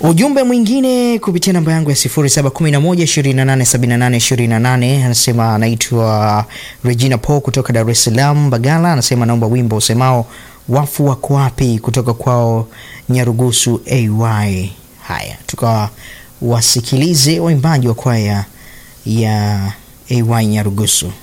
Ujumbe mwingine kupitia namba yangu ya 0711287828 anasema anaitwa Regina Paul kutoka Dar es Salaam Bagala, anasema naomba wimbo usemao wafu wako wapi kutoka kwao Nyarugusu AY. Haya, tukawasikilize waimbaji wa kwaya ya AY Nyarugusu.